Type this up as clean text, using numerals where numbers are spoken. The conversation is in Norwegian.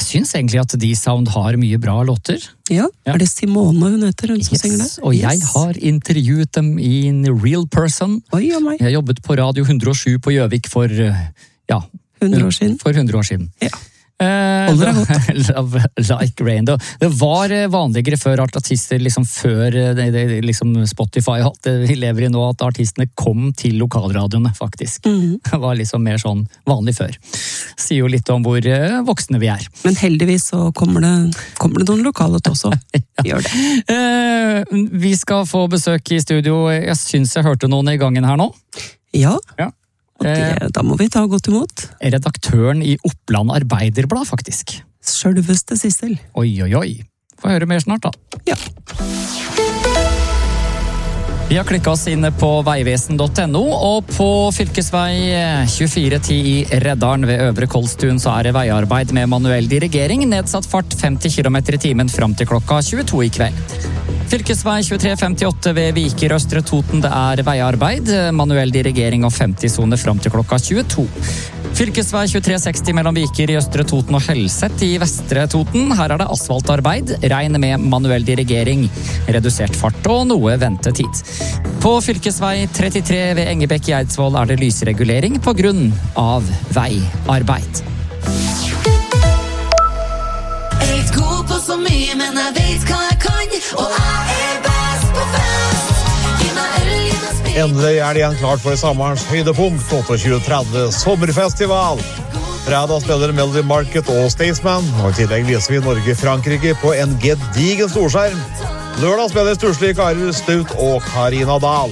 synes egentlig at D-Sound har mye bra låter. Ja, er det Simone hun heter, hun som synger det? Og jeg har intervjuet dem i en real person. Oi, og meg. Jeg jobbet på Radio 107 på Gjøvik for, 100 år siden. For 100 år siden. Ja. Holder deg godt. Love Like Rain. Det var vanligere før artister, liksom før liksom Spotify vi lever i nå, at artistene kom til lokalradioene, faktisk. Det var liksom mer sånn vanlig før. Sier jo litt om hvor voksne vi er. Men heldigvis så kommer det noen lokale til også. Gjør det. Vi skal få besøk i studio. Jeg synes jeg hørte noen i gangen her nå. Ja. Da må vi ta godt imot. Redaktøren i Oppland Arbeiderblad, faktisk. Selveste Sissel. Oi. Få høre mer snart, da. Ja. Vi har klikket oss inne på veivesen.no, og på fylkesvei 2410 i Reddaren ved Øvre Kolstun så er det veiarbeid med manuell dirigering, nedsatt fart 50 km i timen frem til klokka 22 i kveld. Fylkesvei 2358 ved Viker Østre Toten, det er veiarbeid, manuell dirigering og 50-sone frem til klokka 22. Fylkesvei 2360 mellom Viker i Østre Toten og Helset i Vestre Toten. Her er det asfaltarbeid, regn med manuell dirigering, redusert fart og noe ventetid. På fylkesvei 33 ved Engebekk i Eidsvoll er det lysregulering på grunn av veiarbeid. Jeg er ikke god på så mye, men jeg vet hva jeg kan, og jeg er best på fest. Gi meg øl, gi meg spil. Endelig er det igjen klart for sommerens høydepunkt, 28.30 sommerfestival. Fredag spiller Melody Market og Staysman, og i tillegg viser vi Norge-Frankrike på en gedigen storskjerm. Lørdag spiller Sturslige Karer, Staut og Karina Dahl.